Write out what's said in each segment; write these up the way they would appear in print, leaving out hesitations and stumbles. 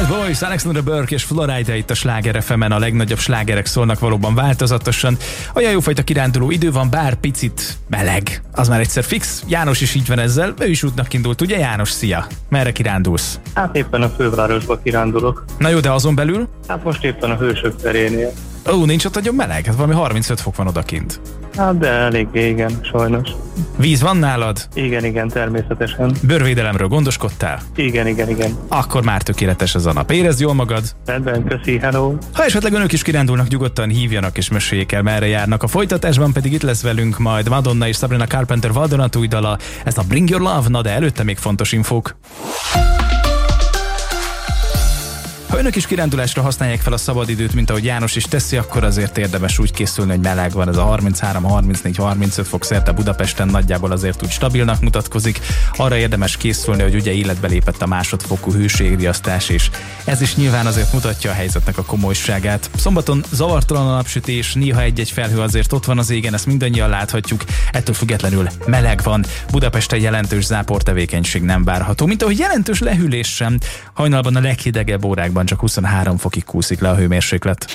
Bad Boys, Alexandra Burke és Florida itt a Sláger FM-en. A legnagyobb slágerek szólnak valóban változatosan. Olyan jófajta kiránduló idő van, bár picit meleg. Az már egyszer fix. János is így van ezzel. Ő is útnak indult, ugye János? Szia! Merre kirándulsz? Hát éppen a fővárosba kirándulok. Na jó, de azon belül? Hát most éppen a Hősök terénél. Ó, nincs ott nagyon meleg? Hát valami 35 fok van odakint. Hát de eléggé, igen, sajnos. Víz van nálad? Igen, természetesen. Bőrvédelemről gondoskodtál? Igen. Akkor már tökéletes ez a nap. Érezd jól magad? Rendben, köszi, hello. Ha esetleg önök is kirándulnak, nyugodtan hívjanak és meséljék el, merre járnak. A folytatásban pedig itt lesz velünk majd Madonna és Sabrina Carpenter vadonatúj dala. Ez a Bring Your Love, na de előtte még fontos infók. Ha önök is kirándulásra használják fel a szabadidőt, mint ahogy János is teszi, akkor azért érdemes úgy készülni, hogy meleg van. Ez a 33, 34, 35 fok szerte Budapesten nagyjából azért úgy stabilnak mutatkozik. Arra érdemes készülni, hogy ugye életbe lépett a másodfokú hőségriasztás, és ez is nyilván azért mutatja a helyzetnek a komolyságát. Szombaton zavartalan a napsütés, néha egy-egy felhő azért ott van az égen, ezt mindannyian láthatjuk. Ettől függetlenül meleg van. Budapesten jelentős záportevékenység nem várható, mint ahogy jelentős lehűlés sem. Hajnalban a leghidegebb órákban csak 23 fokig kúszik le a hőmérséklet.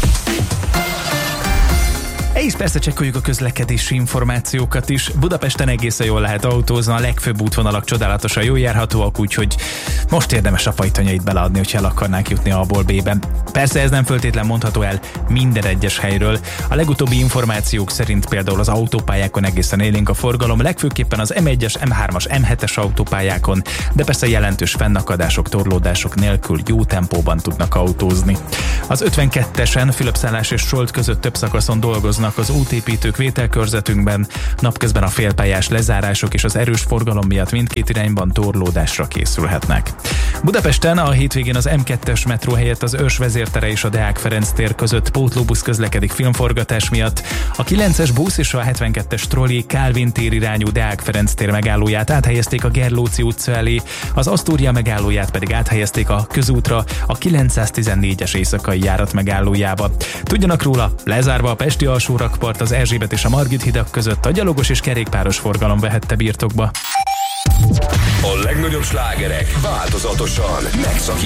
És persze csekkoljuk a közlekedési információkat is. Budapesten egészen jól lehet autózni, a legfőbb útvonalak csodálatosan jól járhatóak, úgyhogy most érdemes a pajtanyait beleadni, hogyha el akarnánk jutni A-ból B-be. Persze ez nem föltétlen mondható el minden egyes helyről. A legutóbbi információk szerint például az autópályákon egészen élénk a forgalom, legfőképpen az M1-es, M3-as, M7-es autópályákon, de persze jelentős fennakadások, torlódások nélkül jó tempóban tudnak autózni. Az 52-esen Fülöpszállás és Solt között több szakaszon dolgoznak az útépítők vételkörzetünkben, napközben a félpályás lezárások és az erős forgalom miatt mindkét irányban torlódásra készülhetnek. Budapesten a hétvégén az M2-es metró helyett az Őrs vezértere és a Deák Ferenc tér között pótlóbusz közlekedik filmforgatás miatt. A 9-es busz és a 72-es trolli Kálvin tér irányú Deák Ferenc tér megállóját áthelyezték a Gerlóci utca elé, az Asztória megállóját pedig áthelyezték a közútra, a 914-es éjszakai járat megállójába. Tudjanak róla, lezárva a pesti alsórakpart az Erzsébet és a Margit hidak között, a gyalogos és kerékpáros forgalom vehette birtokba. A legnagyobb slágerek változatosan megszakítják